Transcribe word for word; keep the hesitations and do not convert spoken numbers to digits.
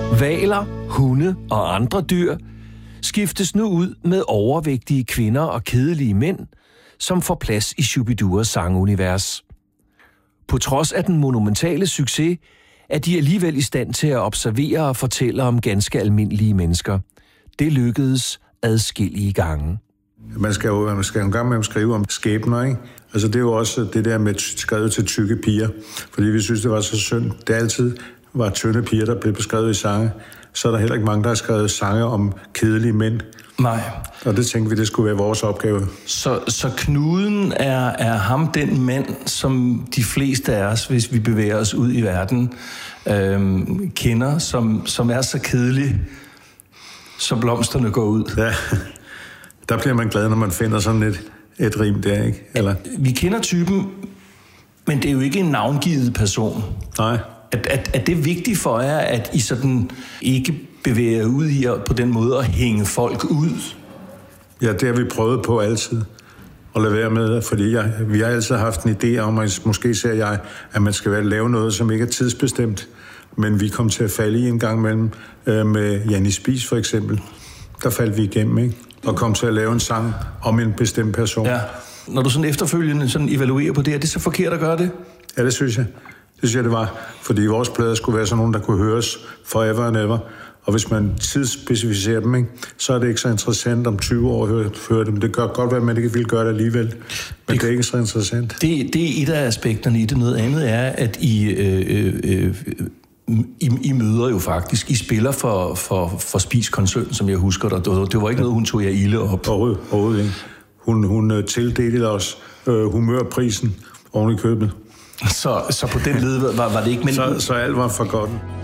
Hvaler, hunde og andre dyr skiftes nu ud med overvægtige kvinder og kedelige mænd, som får plads i Shubiduras sangunivers. På trods af den monumentale succes, er de alligevel i stand til at observere og fortælle om ganske almindelige mennesker. Det lykkedes adskillige gange. Man skal jo, man skal jo en gang med at skrive om skæbner, ikke? Altså det er jo også det der med skrevet til tykke piger, fordi vi synes, det var så synd. Det altid var tynde piger, der blev beskrevet i sange. Så er der heller ikke mange, der har skrevet sange om kedelige mænd. Nej. Og det tænkte vi, det skulle være vores opgave. Så, så knuden er, er ham den mand, som de fleste af os, hvis vi bevæger os ud i verden, øhm, kender, som, som er så kedelig, så blomsterne går ud. Ja, der bliver man glad, når man finder sådan et, et rim der, ikke? Eller? Vi kender typen, men det er jo ikke en navngivet person. Nej. Er, er, er det vigtigt for jer, at I sådan ikke bevæger ud i på den måde at hænge folk ud? Ja, det har vi prøvet på altid at lade være med, fordi jeg, vi har altid haft en idé om, at måske ser jeg, at man skal lave noget, som ikke er tidsbestemt. Men vi kom til at falde i en gang mellem øh, med Janni Spies for eksempel. Der faldt vi igennem, ikke? Og kom til at lave en sang om en bestemt person. Ja. Når du sådan efterfølgende sådan evaluerer på det, er det så forkert at gøre det? Ja, det synes jeg. Det synes jeg, det var. Fordi vores plader skulle være sådan nogle, der kunne høres forever and ever. Og hvis man tidsspecificerer dem, ikke, så er det ikke så interessant om tyve år at høre, høre dem. Det kan godt være, at man ikke vil gøre det alligevel. Men det, det er ikke så interessant. Det, det er et af aspekterne i det. Noget andet er, at I, øh, øh, I, I møder jo faktisk. I spiller for, for, for Spies-koncernen, som jeg husker dig. Det, det var ikke noget, hun tog jer ilde op. Overhovedet, overhovedet ikke. Hun, hun tildelte os øh, humørprisen oven i købet. Så, så på den led var, var det ikke... Men... Så, så alt var for godt.